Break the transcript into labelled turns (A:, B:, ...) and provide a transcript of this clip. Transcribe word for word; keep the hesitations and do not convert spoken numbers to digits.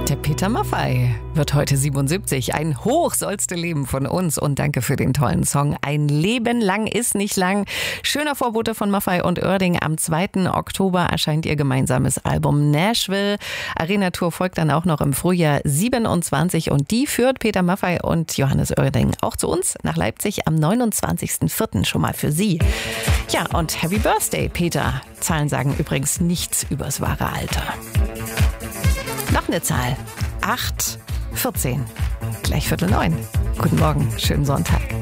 A: Der Peter Maffay wird heute siebenundsiebzig. Ein Hoch sollst du leben von uns und danke für den tollen Song. Ein Leben lang ist nicht lang. Schöner Vorbote von Maffay und Oerding. Am zweiten Oktober erscheint ihr gemeinsames Album Nashville. Arena Tour folgt dann auch noch im Frühjahr siebenundzwanzig und die führt Peter Maffay und Johannes Oerding auch zu uns nach Leipzig am neunundzwanzigsten vierten schon mal für Sie. Ja, und Happy Birthday, Peter. Zahlen sagen übrigens nichts übers wahre Alter. Noch eine Zahl. acht, vierzehn. Gleich Viertel neun. Guten Morgen, schönen Sonntag.